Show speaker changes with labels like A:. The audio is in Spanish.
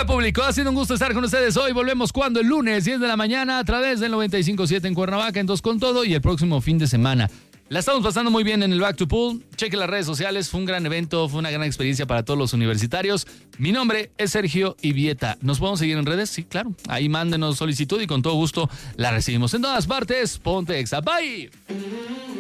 A: Hola público, ha sido un gusto estar con ustedes hoy. Volvemos cuando el lunes 10 de la mañana a través del 95.7 en Cuernavaca, en Dos con Todo, y el próximo fin de semana. La estamos pasando muy bien en el Back to Pool. Cheque las redes sociales, fue un gran evento, fue una gran experiencia para todos los universitarios. Mi nombre es Sergio Ibieta. ¿Nos podemos seguir en redes? Sí, claro. Ahí mándenos solicitud y con todo gusto la recibimos. En todas partes, ponte Exa. Bye.